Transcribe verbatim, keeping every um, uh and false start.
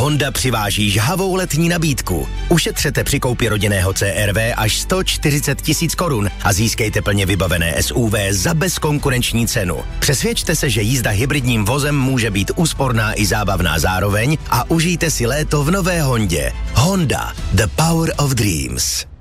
Honda přiváží žhavou letní nabídku. Ušetřete při koupi rodinného C R V až sto čtyřicet tisíc korun a získejte plně vybavené S U V za bezkonkurenční cenu. Přesvědčte se, že jízda hybridním vozem může být úsporná i zábavná zároveň a užijte si léto v nové Hondě. Honda. The Power of Dreams.